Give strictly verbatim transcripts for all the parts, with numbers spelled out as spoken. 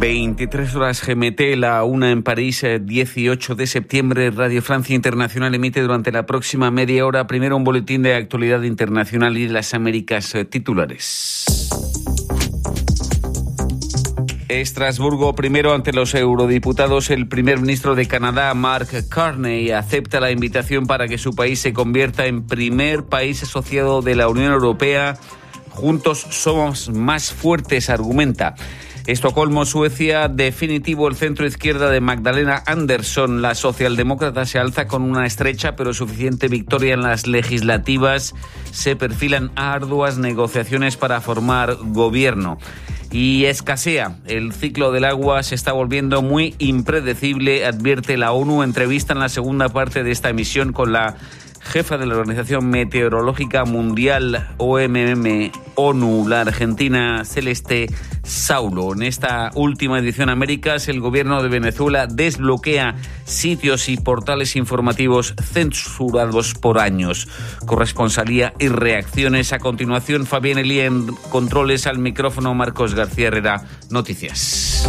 veintitrés horas G M T, la una en París, dieciocho de septiembre. Radio Francia Internacional emite durante la próxima media hora primero un boletín de actualidad internacional y de las Américas titulares. Estrasburgo, primero ante los eurodiputados. El primer ministro de Canadá, Mark Carney, acepta la invitación para que su país se convierta en primer país asociado de la Unión Europea. Juntos somos más fuertes, argumenta. Estocolmo, Suecia, definitivo el centro izquierda de Magdalena Andersson. La socialdemócrata se alza con una estrecha pero suficiente victoria en las legislativas. Se perfilan arduas negociaciones para formar gobierno. Y escasea. El ciclo del agua se está volviendo muy impredecible, advierte la ONU. Entrevista en la segunda parte de esta emisión con la jefa de la Organización Meteorológica Mundial, O M M, ONU, la argentina Celeste Saulo. En esta última edición Américas, el gobierno de Venezuela desbloquea sitios y portales informativos censurados por años. Corresponsalía y reacciones. A continuación, Fabián Elía en controles, al micrófono Marcos García Herrera. Noticias.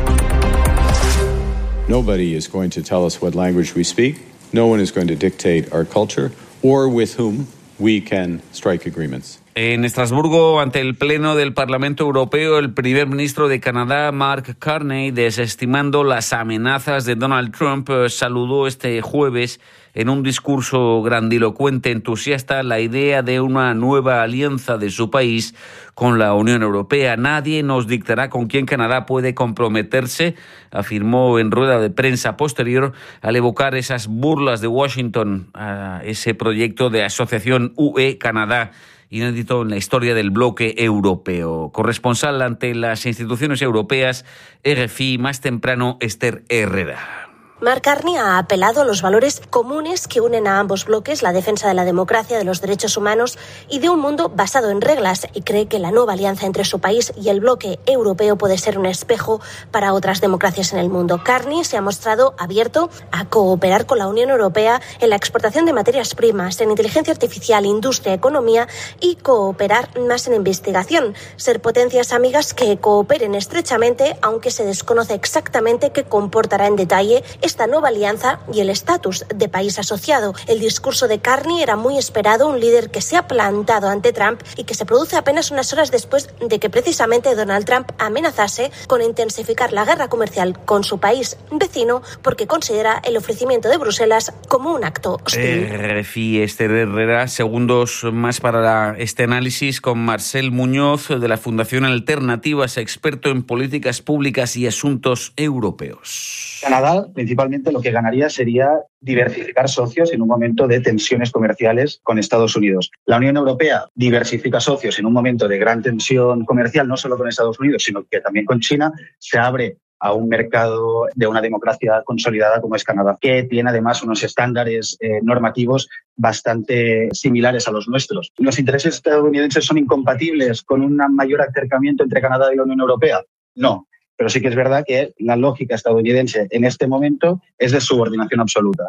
Nobody is going to tell us what language we speak. No one is going to dictate our culture or with whom we can strike agreements. En Estrasburgo, ante el Pleno del Parlamento Europeo, el primer ministro de Canadá, Mark Carney, desestimando las amenazas de Donald Trump, saludó este jueves en un discurso grandilocuente, entusiasta, la idea de una nueva alianza de su país con la Unión Europea. Nadie nos dictará con quién Canadá puede comprometerse, afirmó en rueda de prensa posterior al evocar esas burlas de Washington a ese proyecto de asociación U E-Canadá, inédito en la historia del bloque europeo. Corresponsal ante las instituciones europeas, R F I, más temprano, Esther Herrera. Mark Carney ha apelado a los valores comunes que unen a ambos bloques, la defensa de la democracia, de los derechos humanos y de un mundo basado en reglas, y cree que la nueva alianza entre su país y el bloque europeo puede ser un espejo para otras democracias en el mundo. Carney se ha mostrado abierto a cooperar con la Unión Europea en la exportación de materias primas, en inteligencia artificial, industria, economía y cooperar más en investigación. Ser potencias amigas que cooperen estrechamente, aunque se desconoce exactamente qué comportará en detalle esta nueva alianza y el estatus de país asociado. El discurso de Carney era muy esperado, un líder que se ha plantado ante Trump y que se produce apenas unas horas después de que precisamente Donald Trump amenazase con intensificar la guerra comercial con su país vecino porque considera el ofrecimiento de Bruselas como un acto hostil. R F I, Esther Herrera. Segundos más para este análisis con Marcel Muñoz de la Fundación Alternativas, experto en políticas públicas y asuntos europeos. Canadá, principalmente, lo que ganaría sería diversificar socios en un momento de tensiones comerciales con Estados Unidos. La Unión Europea diversifica socios en un momento de gran tensión comercial, no solo con Estados Unidos, sino que también con China. Se abre a un mercado de una democracia consolidada como es Canadá, que tiene además unos estándares eh, normativos bastante similares a los nuestros. ¿Los intereses estadounidenses son incompatibles con un mayor acercamiento entre Canadá y la Unión Europea? No. Pero sí que es verdad que la lógica estadounidense en este momento es de subordinación absoluta.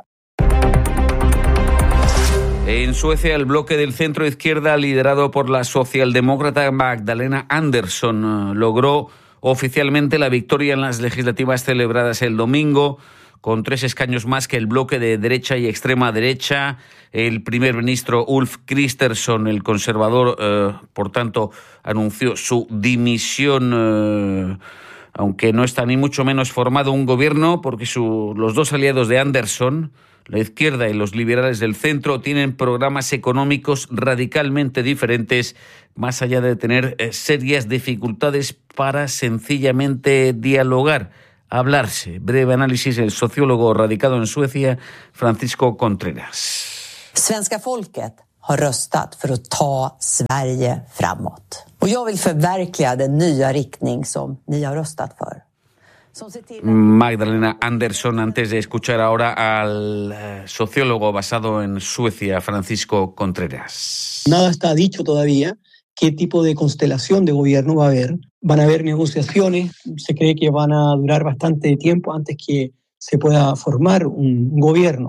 En Suecia, el bloque del centro izquierda, liderado por la socialdemócrata Magdalena Andersson, logró oficialmente la victoria en las legislativas celebradas el domingo, con tres escaños más que el bloque de derecha y extrema derecha. El primer ministro Ulf Kristersson, el conservador, eh, por tanto, anunció su dimisión, eh, aunque no está ni mucho menos formado un gobierno, porque su, los dos aliados de Andersson, la izquierda y los liberales del centro, tienen programas económicos radicalmente diferentes, más allá de tener eh, serias dificultades para sencillamente dialogar, hablarse. Breve análisis del sociólogo radicado en Suecia, Francisco Contreras. Svenska folket har röstat för att ta Sverige framåt. Och jag vill förverkliga den nya riktning som ni har röstat för. Magdalena Andersson, antes de escuchar ahora al eh, sociólogo basado en Suecia, Francisco Contreras. Nada está dicho todavía qué tipo de constelación de gobierno va a haber. Van a haber negociaciones, se cree que van a durar bastante tiempo antes que se pueda formar un gobierno.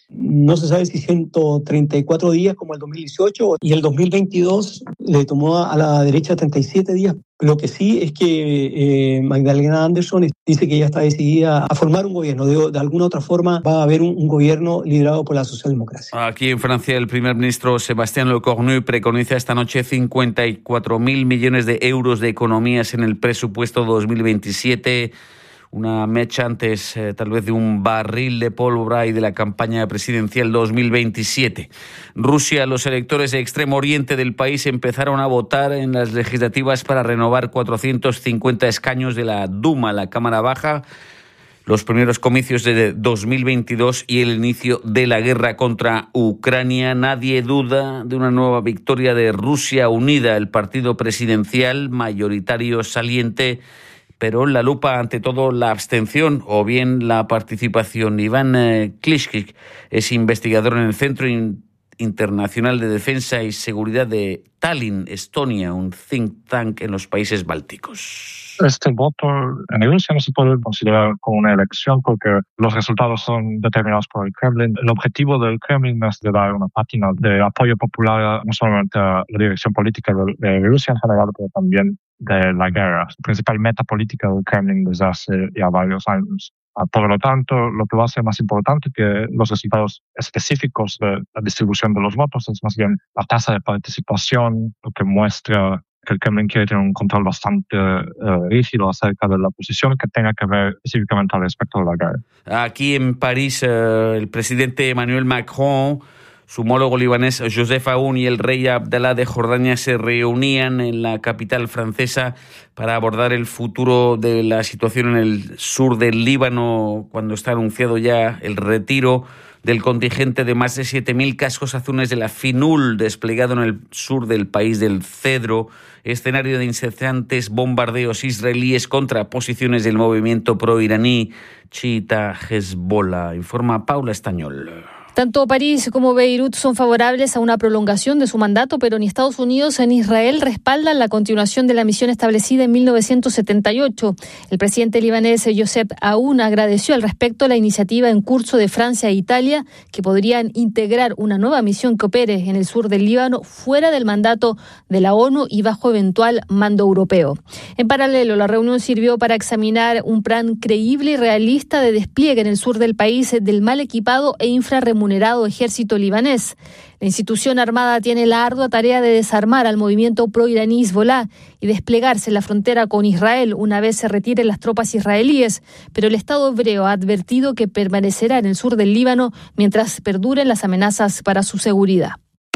No se sabe si ciento treinta y cuatro días como el dos mil dieciocho y el dos mil veintidós le tomó a la derecha treinta y siete días. Lo que sí es que eh, Magdalena Andersson dice que ella está decidida a formar un gobierno. De, de alguna otra forma va a haber un, un gobierno liderado por la socialdemocracia. Aquí en Francia el primer ministro Sébastien Lecornu preconiza esta noche cincuenta y cuatro mil millones de euros de economías en el presupuesto dos mil veintisiete. Una mecha antes eh, tal vez de un barril de pólvora y de la campaña presidencial dos mil veintisiete. Rusia, los electores de Extremo Oriente del país empezaron a votar en las legislativas para renovar cuatrocientos cincuenta escaños de la Duma, la Cámara Baja, los primeros comicios de dos mil veintidós y el inicio de la guerra contra Ucrania. Nadie duda de una nueva victoria de Rusia Unida, el partido presidencial mayoritario saliente, pero la lupa ante todo la abstención o bien la participación. Iván eh, Klishkik es investigador en el Centro In- Internacional de Defensa y Seguridad de Tallinn, Estonia, un think tank en los países bálticos. Este voto en Rusia no se puede considerar como una elección porque los resultados son determinados por el Kremlin. El objetivo del Kremlin es de dar una pátina de apoyo popular no solamente a la dirección política de, de Rusia en general, pero también de la guerra, la principal meta política del Kremlin desde hace ya varios años. Por lo tanto, lo que va a ser más importante que los resultados específicos de la distribución de los votos es más bien la tasa de participación, lo que muestra que el Kremlin quiere tener un control bastante eh, rígido acerca de la posición que tenga que ver específicamente al respecto de la guerra. Aquí en París, eh, el presidente Emmanuel Macron, su homólogo libanés Joseph Aoun y el rey Abdalá de Jordania se reunían en la capital francesa para abordar el futuro de la situación en el sur del Líbano, cuando está anunciado ya el retiro del contingente de más de siete mil cascos azules de la FINUL desplegado en el sur del país del Cedro, escenario de incesantes bombardeos israelíes contra posiciones del movimiento pro-iraní chiita Hezbollah, informa Paula Estañol. Tanto París como Beirut son favorables a una prolongación de su mandato, pero ni Estados Unidos ni Israel respaldan la continuación de la misión establecida en mil novecientos setenta y ocho. El presidente libanés Joseph Aoun agradeció al respecto la iniciativa en curso de Francia e Italia, que podrían integrar una nueva misión que opere en el sur del Líbano fuera del mandato de la ONU y bajo eventual mando europeo. En paralelo, la reunión sirvió para examinar un plan creíble y realista de despliegue en el sur del país del mal equipado e infrarremunerado ejército libanés. La institución armada tiene la ardua tarea de desarmar al movimiento pro-iraní Hezbollah y desplegarse en la frontera con Israel una vez se retiren las tropas israelíes, pero el Estado hebreo ha advertido que permanecerá en el sur del Líbano mientras perduren las amenazas para su seguridad.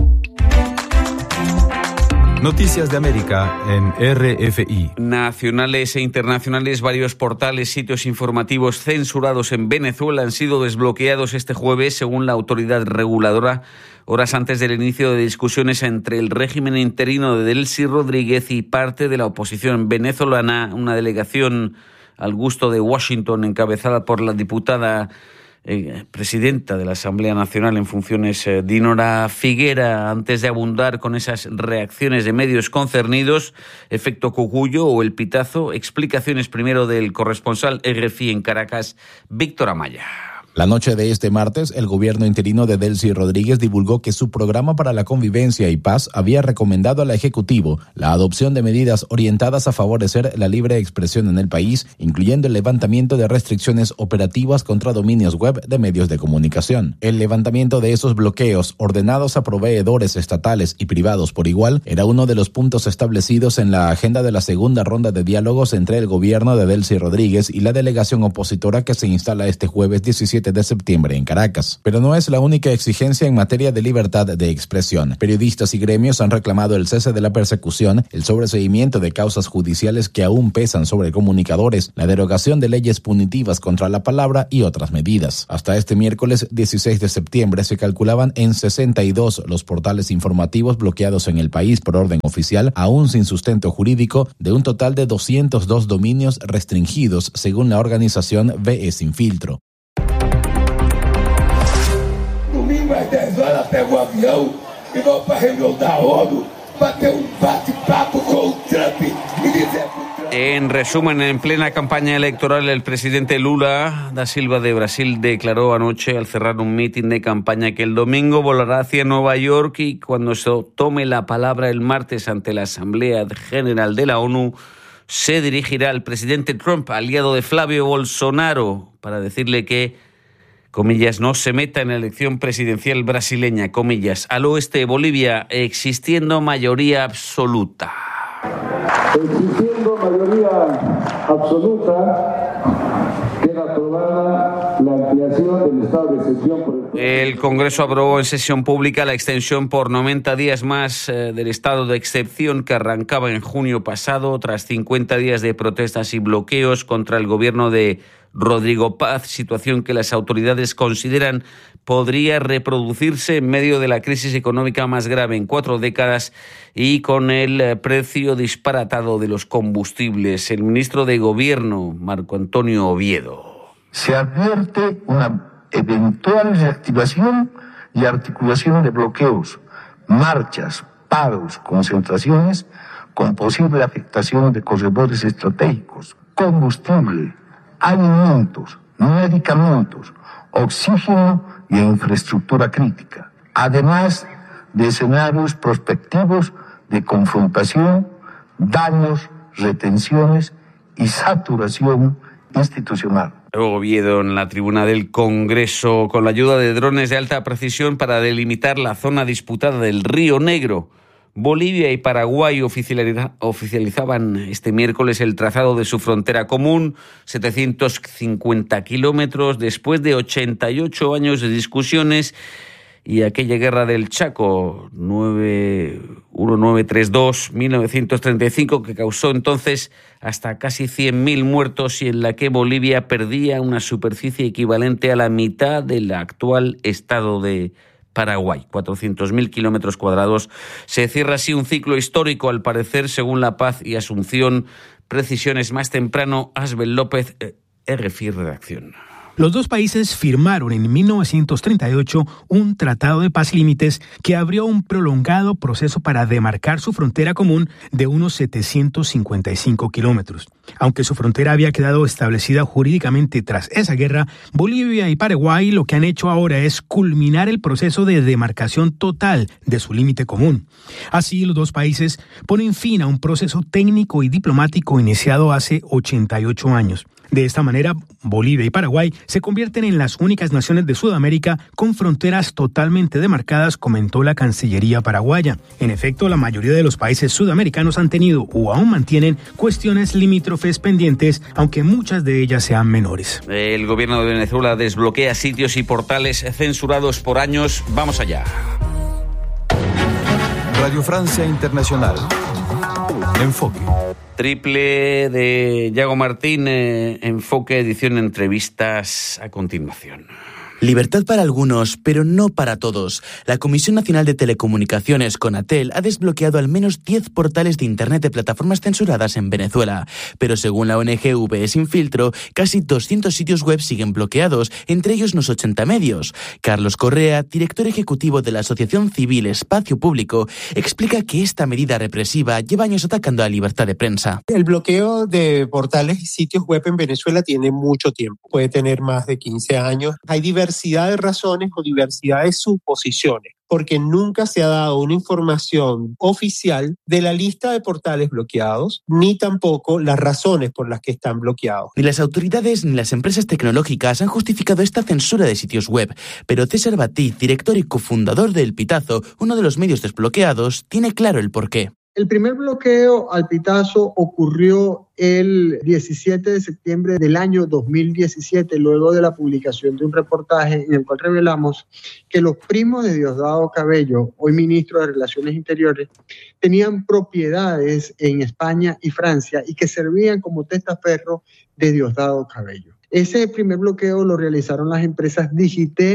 Noticias de América en R F I. Nacionales e internacionales, varios portales, sitios informativos censurados en Venezuela han sido desbloqueados este jueves, según la autoridad reguladora, horas antes del inicio de discusiones entre el régimen interino de Delcy Rodríguez y parte de la oposición venezolana. Una delegación al gusto de Washington, encabezada por la diputada Eh, presidenta de la Asamblea Nacional en funciones, eh, Dinora Figuera. Antes de abundar con esas reacciones de medios concernidos, efecto Cucuyo o el pitazo, explicaciones primero del corresponsal R F I en Caracas, Víctor Amaya. La noche de este martes, el gobierno interino de Delcy Rodríguez divulgó que su programa para la convivencia y paz había recomendado al Ejecutivo la adopción de medidas orientadas a favorecer la libre expresión en el país, incluyendo el levantamiento de restricciones operativas contra dominios web de medios de comunicación. El levantamiento de esos bloqueos ordenados a proveedores estatales y privados por igual era uno de los puntos establecidos en la agenda de la segunda ronda de diálogos entre el gobierno de Delcy Rodríguez y la delegación opositora que se instala este jueves diecisiete de septiembre en Caracas. Pero no es la única exigencia en materia de libertad de expresión. Periodistas y gremios han reclamado el cese de la persecución, el sobreseimiento de causas judiciales que aún pesan sobre comunicadores, la derogación de leyes punitivas contra la palabra y otras medidas. Hasta este miércoles dieciséis de septiembre se calculaban en sesenta y dos los portales informativos bloqueados en el país por orden oficial, aún sin sustento jurídico, de un total de doscientos dos dominios restringidos, según la organización V E Sin Filtro. Domingo às dez horas pego o avião e vou para a reunião da ONU para ter um bate-papo com o Trump e dizer pro Trump. En resumen, en plena campaña electoral, el presidente Lula da Silva de Brasil declaró anoche al cerrar un mitin de campaña que el domingo volará hacia Nueva York y cuando se tome la palabra el martes ante la Asamblea General de la ONU, se dirigirá al presidente Trump, aliado de Flavio Bolsonaro, para decirle que, comillas, no se meta en la elección presidencial brasileña, comillas, al oeste de Bolivia, existiendo mayoría absoluta. Existiendo mayoría absoluta, queda aprobada la ampliación del estado de excepción por el... El Congreso aprobó en sesión pública la extensión por noventa días más eh, del estado de excepción que arrancaba en junio pasado tras cincuenta días de protestas y bloqueos contra el gobierno de Rodrigo Paz, situación que las autoridades consideran podría reproducirse en medio de la crisis económica más grave en cuatro décadas y con el precio disparatado de los combustibles. El ministro de Gobierno, Marco Antonio Oviedo. Se advierte una eventual reactivación y articulación de bloqueos, marchas, paros, concentraciones, con posible afectación de corredores estratégicos, combustible, alimentos, medicamentos, oxígeno y infraestructura crítica, además de escenarios prospectivos de confrontación, daños, retenciones y saturación institucional. Oviedo en la tribuna del Congreso con la ayuda de drones de alta precisión para delimitar la zona disputada del Río Negro. Bolivia y Paraguay oficializaban este miércoles el trazado de su frontera común, setecientos cincuenta kilómetros, después de ochenta y ocho años de discusiones y aquella guerra del Chaco, mil novecientos treinta y dos a mil novecientos treinta y cinco, que causó entonces hasta casi cien mil muertos y en la que Bolivia perdía una superficie equivalente a la mitad del actual estado de Paraguay, cuatrocientos mil kilómetros cuadrados. Se cierra así un ciclo histórico, al parecer, según La Paz y Asunción. Precisiones más temprano, Asbel López, R F I Redacción. Los dos países firmaron en mil novecientos treinta y ocho un tratado de paz y límites que abrió un prolongado proceso para demarcar su frontera común de unos setecientos cincuenta y cinco kilómetros. Aunque su frontera había quedado establecida jurídicamente tras esa guerra, Bolivia y Paraguay lo que han hecho ahora es culminar el proceso de demarcación total de su límite común. Así, los dos países ponen fin a un proceso técnico y diplomático iniciado hace ochenta y ocho años. De esta manera, Bolivia y Paraguay se convierten en las únicas naciones de Sudamérica con fronteras totalmente demarcadas, comentó la Cancillería paraguaya. En efecto, la mayoría de los países sudamericanos han tenido o aún mantienen cuestiones limítrofes pendientes, aunque muchas de ellas sean menores. El gobierno de Venezuela desbloquea sitios y portales censurados por años. Vamos allá. Radio Francia Internacional. Enfoque. Triple de Yago Martín, eh, Enfoque, edición entrevistas a continuación. Libertad para algunos, pero no para todos. La Comisión Nacional de Telecomunicaciones, CONATEL, ha desbloqueado al menos diez portales de Internet de plataformas censuradas en Venezuela. Pero según la O N G V Sin Filtro, casi doscientos sitios web siguen bloqueados, entre ellos unos ochenta medios. Carlos Correa, director ejecutivo de la Asociación Civil Espacio Público, explica que esta medida represiva lleva años atacando a la libertad de prensa. El bloqueo de portales y sitios web en Venezuela tiene mucho tiempo. Puede tener más de quince años. Hay diversidad de razones o diversidad de suposiciones, porque nunca se ha dado una información oficial de la lista de portales bloqueados, ni tampoco las razones por las que están bloqueados. Ni las autoridades ni las empresas tecnológicas han justificado esta censura de sitios web, pero César Batiz, director y cofundador de El Pitazo, uno de los medios desbloqueados, tiene claro el porqué. El primer bloqueo al Pitazo ocurrió el diecisiete de septiembre del año dos mil diecisiete, luego de la publicación de un reportaje en el cual revelamos que los primos de Diosdado Cabello, hoy ministro de Relaciones Interiores, tenían propiedades en España y Francia y que servían como testaferro de Diosdado Cabello. Ese primer bloqueo lo realizaron las empresas Digitel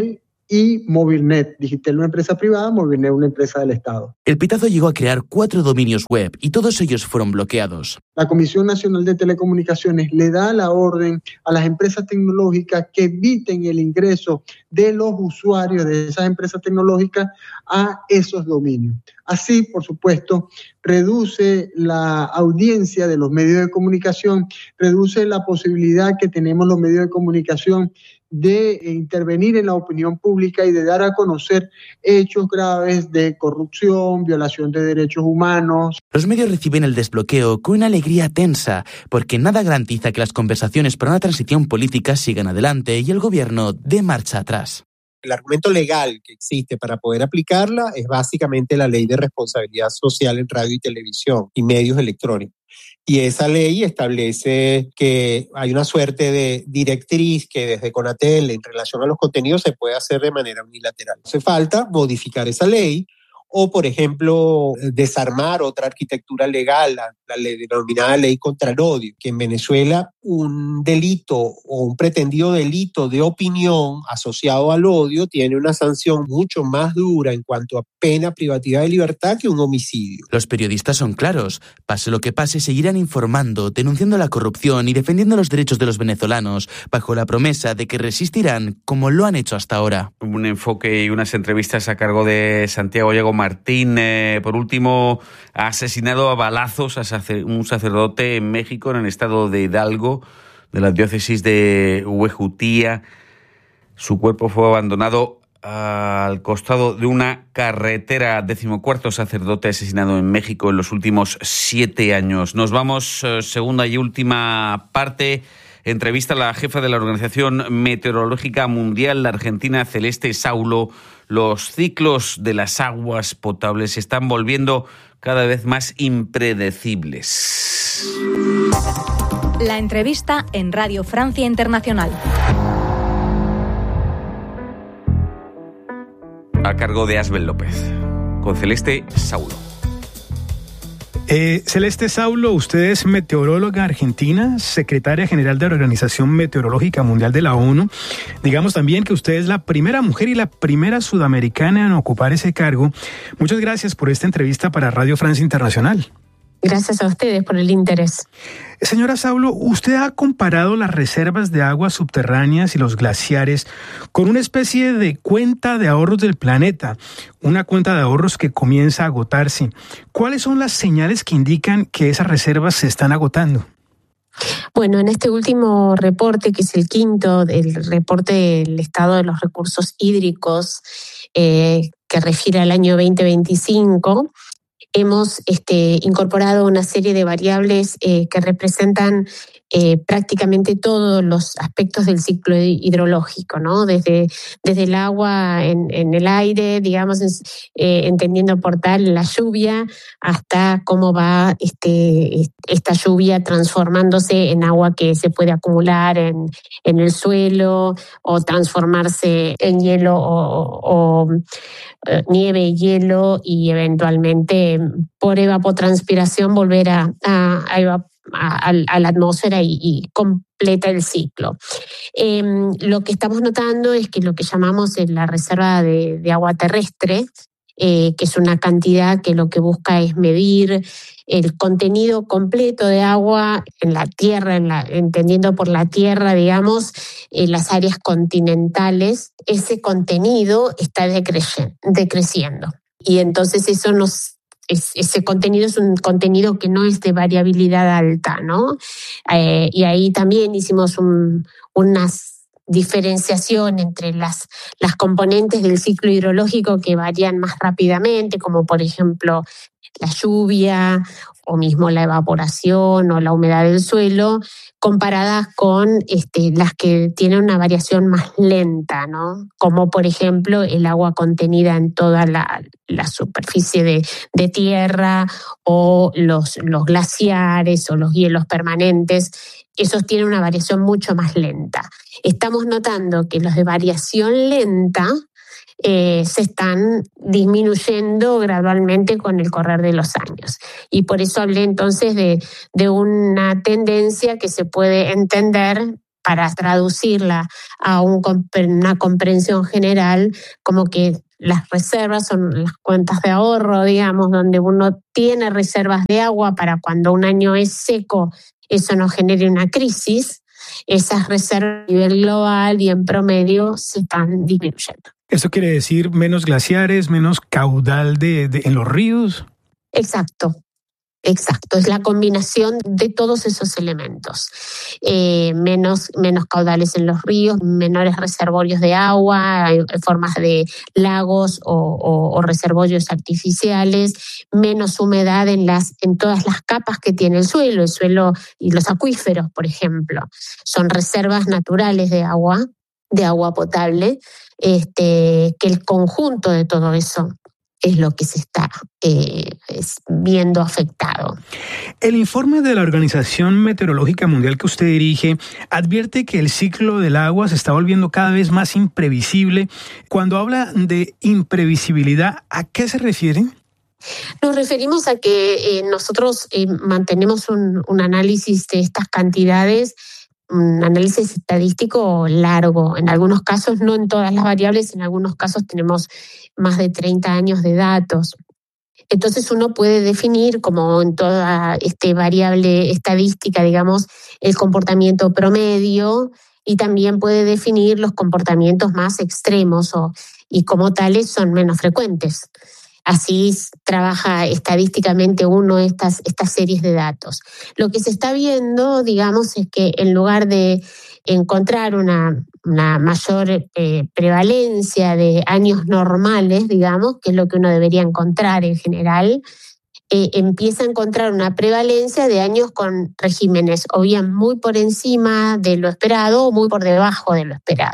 y Movilnet. Digitel una empresa privada, Movilnet una empresa del Estado. El pitazo llegó a crear cuatro dominios web y todos ellos fueron bloqueados. La Comisión Nacional de Telecomunicaciones le da la orden a las empresas tecnológicas que eviten el ingreso de los usuarios de esas empresas tecnológicas a esos dominios. Así, por supuesto, reduce la audiencia de los medios de comunicación, reduce la posibilidad que tenemos los medios de comunicación de intervenir en la opinión pública y de dar a conocer hechos graves de corrupción, violación de derechos humanos. Los medios reciben el desbloqueo con una alegría tensa, porque nada garantiza que las conversaciones para una transición política sigan adelante y el gobierno dé marcha atrás. El argumento legal que existe para poder aplicarla es básicamente la Ley de Responsabilidad Social en Radio y Televisión y Medios Electrónicos. Y esa ley establece que hay una suerte de directriz que desde Conatel en relación a los contenidos se puede hacer de manera unilateral. Hace falta modificar esa ley o, por ejemplo, desarmar otra arquitectura legal, la, la ley, denominada ley contra el odio, que en Venezuela un delito o un pretendido delito de opinión asociado al odio tiene una sanción mucho más dura en cuanto a pena privativa de libertad que un homicidio. Los periodistas son claros. Pase lo que pase, seguirán informando, denunciando la corrupción y defendiendo los derechos de los venezolanos, bajo la promesa de que resistirán como lo han hecho hasta ahora. Un enfoque y unas entrevistas a cargo de Santiago Llego Martín. Eh, por último, ha asesinado a balazos a sacer, un sacerdote en México, en el estado de Hidalgo, de la diócesis de Huejutía. Su cuerpo fue abandonado al costado de una carretera. Decimocuarto sacerdote asesinado en México en los últimos siete años. Nos vamos, eh, segunda y última parte. Entrevista a la jefa de la Organización Meteorológica Mundial, la argentina Celeste Saulo. Los ciclos de las aguas potables se están volviendo cada vez más impredecibles. La entrevista en Radio Francia Internacional. A cargo de Asbel López, con Celeste Saulo. Eh, Celeste Saulo, usted es meteoróloga argentina, secretaria general de la Organización Meteorológica Mundial de la ONU. Digamos también que usted es la primera mujer y la primera sudamericana en ocupar ese cargo. Muchas gracias por esta entrevista para Radio Francia Internacional. Gracias a ustedes por el interés. Señora Saulo, usted ha comparado las reservas de aguas subterráneas y los glaciares con una especie de cuenta de ahorros del planeta, una cuenta de ahorros que comienza a agotarse. ¿Cuáles son las señales que indican que esas reservas se están agotando? Bueno, en este último reporte, que es el quinto, el reporte del estado de los recursos hídricos, eh, que refiere al año veinte veinticinco, hemos este, incorporado una serie de variables eh, que representan eh, prácticamente todos los aspectos del ciclo hidrológico, ¿no? Desde, desde el agua en, en el aire, digamos, eh, entendiendo por tal la lluvia, hasta cómo va este, esta lluvia transformándose en agua que se puede acumular en, en el suelo o transformarse en hielo o, o eh, nieve y hielo y eventualmente por evapotranspiración volver a, a, a evaporar. A, a la atmósfera y, y completa el ciclo. Eh, lo que estamos notando es que lo que llamamos la reserva de, de agua terrestre, eh, que es una cantidad que lo que busca es medir el contenido completo de agua en la tierra, en la, entendiendo por la tierra, digamos, en las áreas continentales, ese contenido está decre- decreciendo. Y entonces eso nos Es, ese contenido es un contenido que no es de variabilidad alta, ¿no? Eh, y ahí también hicimos un, una diferenciación entre las, las componentes del ciclo hidrológico que varían más rápidamente, como por ejemplo la lluvia o mismo la evaporación o la humedad del suelo, comparadas con este, las que tienen una variación más lenta, ¿no? Como por ejemplo el agua contenida en toda la, la superficie de, de tierra o los, los glaciares o los hielos permanentes. Esos tienen una variación mucho más lenta. Estamos notando que los de variación lenta Eh, se están disminuyendo gradualmente con el correr de los años. Y por eso hablé entonces de, de una tendencia que se puede entender para traducirla a un, una comprensión general, como que las reservas son las cuentas de ahorro, digamos, donde uno tiene reservas de agua para cuando un año es seco, eso no genere una crisis. Esas reservas a nivel global y en promedio se están disminuyendo. ¿Eso quiere decir menos glaciares, menos caudal de, de, en los ríos? Exacto. Exacto, es la combinación de todos esos elementos. Eh, menos, menos caudales en los ríos, menores reservorios de agua, en formas de lagos o, o, o reservorios artificiales, menos humedad en, las, en todas las capas que tiene el suelo, el suelo y los acuíferos, por ejemplo. Son reservas naturales de agua, de agua potable, este, que el conjunto de todo eso es lo que se está eh, viendo afectado. El informe de la Organización Meteorológica Mundial que usted dirige advierte que el ciclo del agua se está volviendo cada vez más imprevisible. Cuando habla de imprevisibilidad, ¿a qué se refiere? Nos referimos a que eh, nosotros eh, mantenemos un, un análisis de estas cantidades, un análisis estadístico largo. En algunos casos, no en todas las variables, en algunos casos tenemos más de treinta años de datos. Entonces uno puede definir, como en toda este variable estadística, digamos, el comportamiento promedio y también puede definir los comportamientos más extremos o, y como tales son menos frecuentes. Así trabaja estadísticamente uno estas, estas series de datos. Lo que se está viendo, digamos, es que en lugar de encontrar una, una mayor eh, prevalencia de años normales, digamos, que es lo que uno debería encontrar en general, eh, empieza a encontrar una prevalencia de años con regímenes o bien muy por encima de lo esperado o muy por debajo de lo esperado.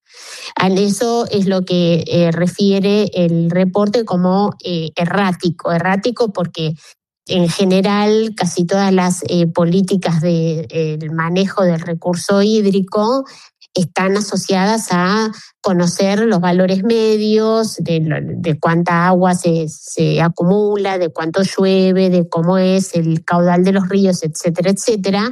A eso es lo que eh, refiere el reporte como eh, errático. Errático porque en general casi todas las eh, políticas del de, manejo del recurso hídrico están asociadas a conocer los valores medios, de, de cuánta agua se, se acumula, de cuánto llueve, de cómo es el caudal de los ríos, etcétera, etcétera.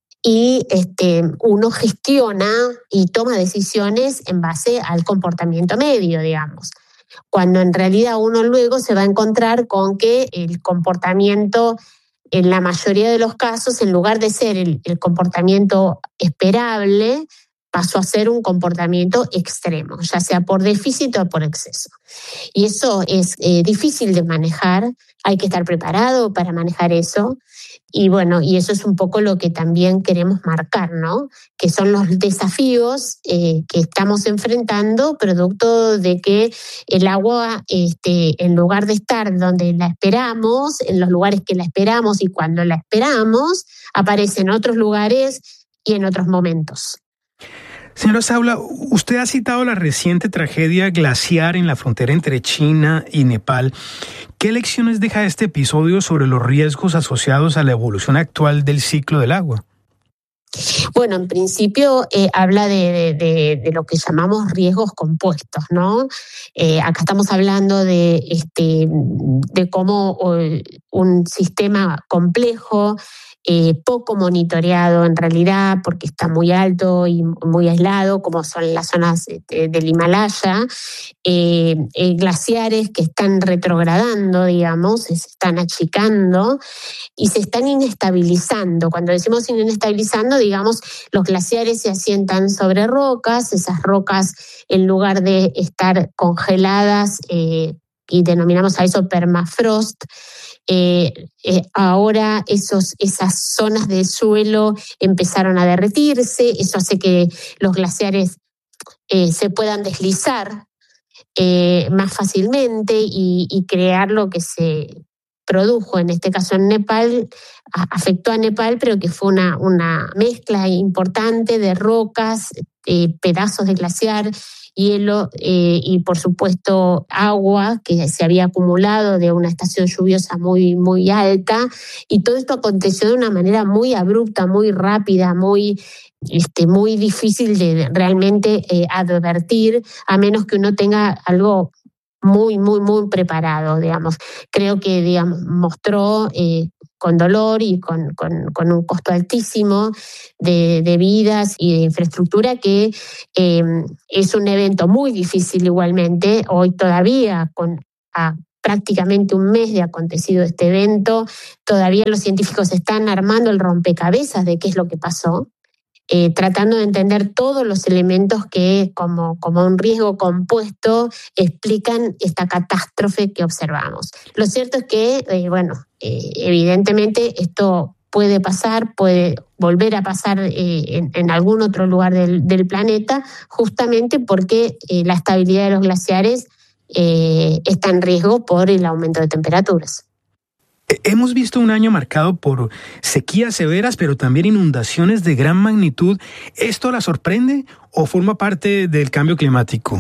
Y este, uno gestiona y toma decisiones en base al comportamiento medio, digamos. Cuando en realidad uno luego se va a encontrar con que el comportamiento, en la mayoría de los casos, en lugar de ser el, el comportamiento esperable, pasó a ser un comportamiento extremo, ya sea por déficit o por exceso. Y eso es eh, difícil de manejar, hay que estar preparado para manejar eso. Y bueno, y eso es un poco lo que también queremos marcar, ¿no? Que son los desafíos eh, que estamos enfrentando, producto de que el agua, este, en lugar de estar donde la esperamos, en los lugares que la esperamos y cuando la esperamos, aparece en otros lugares y en otros momentos. Señora Saula, usted ha citado la reciente tragedia glaciar en la frontera entre China y Nepal. ¿Qué lecciones deja este episodio sobre los riesgos asociados a la evolución actual del ciclo del agua? Bueno, en principio eh, habla de, de, de lo que llamamos riesgos compuestos, ¿no? Eh, acá estamos hablando de, este, de cómo un sistema complejo, Eh, poco monitoreado en realidad porque está muy alto y muy aislado, como son las zonas eh, del Himalaya, eh, eh, glaciares que están retrogradando, digamos, se están achicando y se están inestabilizando. Cuando decimos inestabilizando, digamos, los glaciares se asientan sobre rocas, esas rocas en lugar de estar congeladas, eh, y denominamos a eso permafrost, Eh, eh, ahora esos, esas zonas del suelo empezaron a derretirse, eso hace que los glaciares eh, se puedan deslizar eh, más fácilmente y, y crear lo que se produjo, en este caso en Nepal, afectó a Nepal, pero que fue una, una mezcla importante de rocas, eh, pedazos de glaciar, hielo eh, y por supuesto agua que se había acumulado de una estación lluviosa muy, muy alta, y todo esto aconteció de una manera muy abrupta, muy rápida, muy, este, muy difícil de realmente eh, advertir, a menos que uno tenga algo muy, muy, muy preparado, digamos. Creo que, digamos, mostró eh, con dolor y con, con, con un costo altísimo de, de vidas y de infraestructura, que eh, es un evento muy difícil igualmente. Hoy todavía, con a prácticamente un mes de acontecido este evento, todavía los científicos están armando el rompecabezas de qué es lo que pasó, eh, tratando de entender todos los elementos que, como, como un riesgo compuesto, explican esta catástrofe que observamos. Lo cierto es que, eh, bueno, eh, evidentemente esto puede pasar, puede volver a pasar eh, en, en algún otro lugar del, del planeta, justamente porque eh, la estabilidad de los glaciares eh, está en riesgo por el aumento de temperaturas. Hemos visto un año marcado por sequías severas, pero también inundaciones de gran magnitud. ¿Esto la sorprende o forma parte del cambio climático?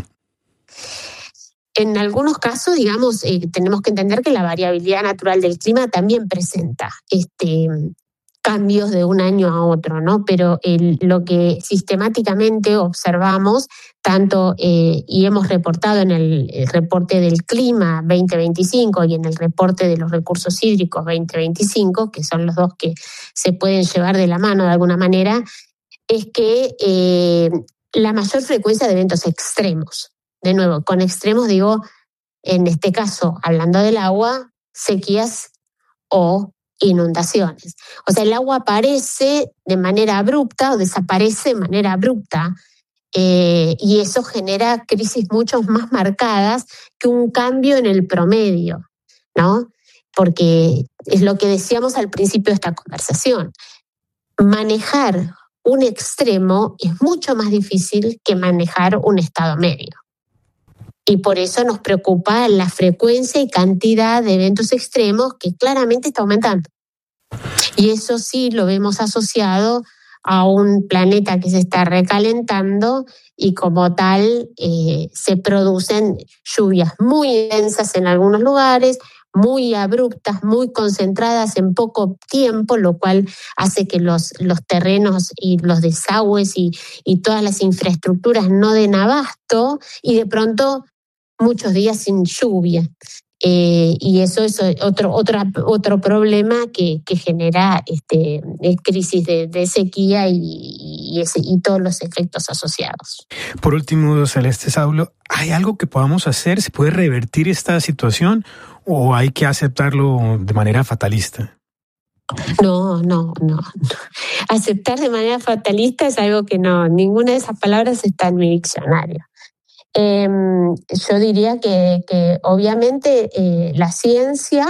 En algunos casos, digamos, eh, tenemos que entender que la variabilidad natural del clima también presenta este, cambios de un año a otro, ¿no? Pero el, lo que sistemáticamente observamos, tanto eh, y hemos reportado en el, el reporte del clima veinte veinticinco y en el reporte de los recursos hídricos veinte veinticinco, que son los dos que se pueden llevar de la mano de alguna manera, es que eh, la mayor frecuencia de eventos extremos, de nuevo, con extremos digo, en este caso, hablando del agua, sequías o inundaciones. O sea, el agua aparece de manera abrupta o desaparece de manera abrupta, eh, y eso genera crisis mucho más marcadas que un cambio en el promedio, ¿no? Porque es lo que decíamos al principio de esta conversación. Manejar un extremo es mucho más difícil que manejar un estado medio. Y por eso nos preocupa la frecuencia y cantidad de eventos extremos, que claramente está aumentando. Y eso sí lo vemos asociado a un planeta que se está recalentando y como tal eh, se producen lluvias muy densas en algunos lugares, muy abruptas, muy concentradas en poco tiempo, lo cual hace que los, los terrenos y los desagües y, y todas las infraestructuras no den abasto, y de pronto muchos días sin lluvia. Eh, y eso es otro, otro, otro problema que, que genera este, crisis de, de sequía y, y, ese, y todos los efectos asociados. Por último, Celeste Saulo, ¿hay algo que podamos hacer? ¿Se puede revertir esta situación o hay que aceptarlo de manera fatalista? No, no, no, no. Aceptar de manera fatalista es algo que no, ninguna de esas palabras está en mi diccionario. Eh, yo diría que, que obviamente eh, la ciencia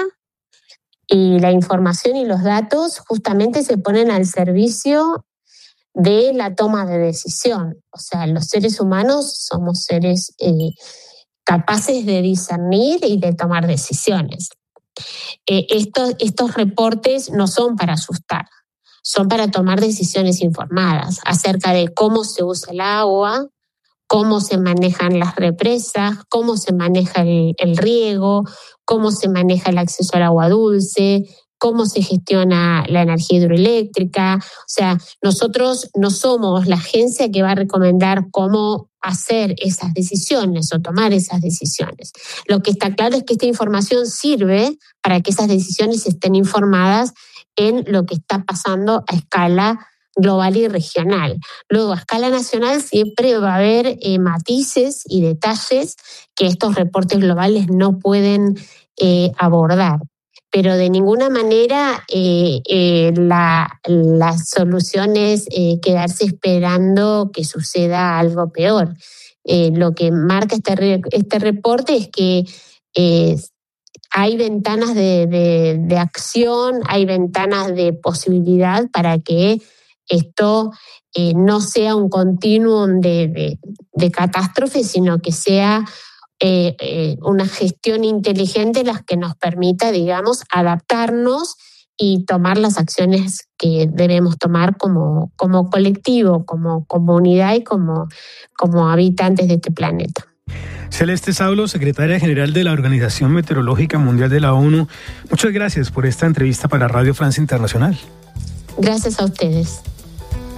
y la información y los datos justamente se ponen al servicio de la toma de decisión. O sea, los seres humanos somos seres eh, capaces de discernir y de tomar decisiones. Eh, estos, estos reportes no son para asustar, son para tomar decisiones informadas acerca de cómo se usa el agua, cómo se manejan las represas, cómo se maneja el, el riego, cómo se maneja el acceso al agua dulce, cómo se gestiona la energía hidroeléctrica. O sea, nosotros no somos la agencia que va a recomendar cómo hacer esas decisiones o tomar esas decisiones. Lo que está claro es que esta información sirve para que esas decisiones estén informadas en lo que está pasando a escala global y regional. Luego, a escala nacional siempre va a haber eh, matices y detalles que estos reportes globales no pueden eh, abordar. Pero de ninguna manera eh, eh, la, la solución es eh, quedarse esperando que suceda algo peor. Eh, lo que marca este, re, este reporte es que eh, hay ventanas de, de, de acción, hay ventanas de posibilidad para que esto eh, no sea un continuum de, de, de catástrofes, sino que sea eh, eh, una gestión inteligente la que nos permita, digamos, adaptarnos y tomar las acciones que debemos tomar como, como colectivo, como comunidad y como, como habitantes de este planeta. Celeste Saulo, secretaria general de la Organización Meteorológica Mundial de la ONU, muchas gracias por esta entrevista para Radio Francia Internacional. Gracias a ustedes.